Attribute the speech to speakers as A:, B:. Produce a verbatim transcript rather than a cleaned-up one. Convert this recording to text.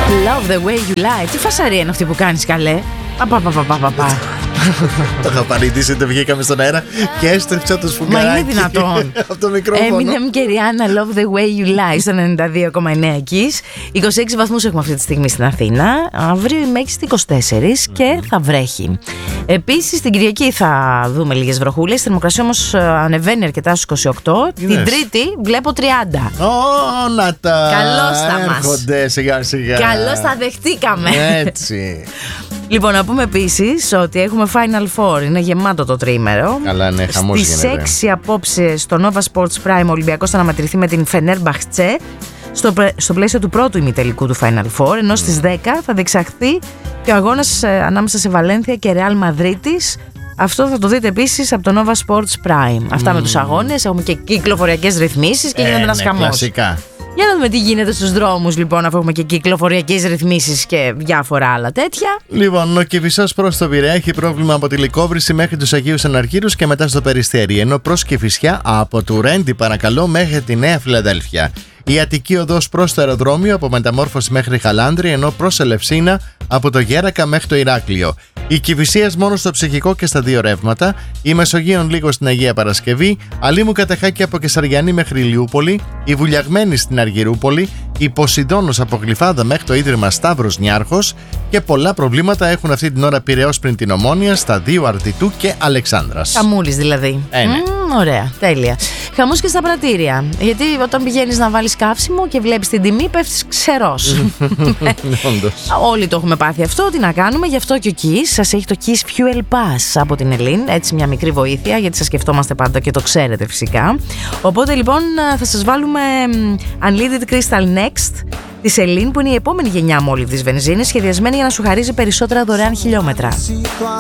A: Love the way you lie. Τι φασαρία είναι αυτή που κάνεις, καλέ? Παπαπαπαπαπαπα.
B: Το είχα παρητήσει, το βγήκαμε στον αέρα και έστρεψα το σφουγγαράκι.
A: Μα είναι δυνατόν?
B: Από το μικρόφωνο.
A: Eminem και Rihanna, Love the way you lie στο ενενήντα δύο κόμμα εννέα Kiss. είκοσι έξι βαθμούς έχουμε αυτή τη στιγμή στην Αθήνα. Αύριο η μέγιστη είκοσι τέσσερα και θα βρέχει. Επίσης την Κυριακή θα δούμε λίγες βροχούλες. Η θερμοκρασία όμως ανεβαίνει αρκετά στους είκοσι οκτώ. Την Τρίτη βλέπω τριάντα.
B: Ω, να τα.
A: Καλώς θα μας.
B: Έρχονται σιγά σιγά.
A: Καλώς θα δεχτήκαμε.
B: Έτσι.
A: Λοιπόν, να πούμε επίσης ότι έχουμε Final Four. Είναι γεμάτο το τρίμερο.
B: Καλά, ναι, χαμός γίνεται.
A: Στις έξι απόψε στο Nova Sports Prime ο Ολυμπιακός θα αναμετρηθεί με την Fenerbahce στο, στο πλαίσιο του πρώτου ημιτελικού του Final Four. Ενώ mm. στις δέκα θα διεξαχθεί και ο αγώνας ε, ανάμεσα σε Βαλένθια και Real Μαδρίτης. Αυτό θα το δείτε επίσης από το Nova Sports Prime. Mm. Αυτά με τους αγώνες. Έχουμε και κυκλοφοριακές ρυθμίσεις και
B: ε,
A: γίνεται ένας
B: ναι,
A: χαμός.
B: Κλασικά.
A: Για να δούμε τι γίνεται στους δρόμους, λοιπόν, αφού έχουμε και κυκλοφοριακές ρυθμίσεις και διάφορα άλλα τέτοια.
B: Λοιπόν, ο Κηφισός προς το Πειραιά έχει πρόβλημα από τη Λυκόβρηση μέχρι τους Αγίους Αναρχήρους και μετά στο Περιστέρι. Ενώ προς Κηφισιά από του Ρέντι, παρακαλώ, μέχρι τη Νέα Φιλαδέλφια. Η Αττική οδός προς το αεροδρόμιο από Μεταμόρφωση μέχρι Χαλάνδρη, ενώ προς Ελευσίνα από το Γέρακα μέχρι το Ηράκλειο. Η Κηφισίας μόνο στο Ψυχικό και στα δύο ρεύματα. Η Μεσογείων λίγο στην Αγία Παρασκευή. Αλήμου Κατεχάκη από Κεσαριανή μέχρι Ηλιούπολη. Η Βουλιαγμένη στην Αργυρούπολη. Η Ποσειδώνος από Γλυφάδα μέχρι το Ίδρυμα Σταύρος Νιάρχος. Και πολλά προβλήματα έχουν αυτή την ώρα Πειραιώς πριν την Ομόνια, στα δύο Αρτιτού και Αλεξάνδρας.
A: Χαμούλης δηλαδή.
B: Ε, ναι.
A: Mm, ωραία, τέλεια. Χαμός και στα πρατήρια. Γιατί όταν πηγαίνεις να βάλεις καύσιμο και βλέπεις την τιμή, πέφτεις ξερός. Όλοι το έχουμε πάθει αυτό. Τι να κάνουμε, γι' αυτό και ο Kiss σας έχει το Kiss Fuel Pass από την Ελλήν. Έτσι, μια μικρή βοήθεια, γιατί σας σκεφτόμαστε πάντα και το ξέρετε φυσικά. Οπότε λοιπόν θα σας βάλουμε Unleaded Crystal Next της Ελλήν, που είναι η επόμενη γενιά αμόλυβδης βενζίνης, σχεδιασμένη για να σου χαρίζει περισσότερα δωρεάν χιλιόμετρα.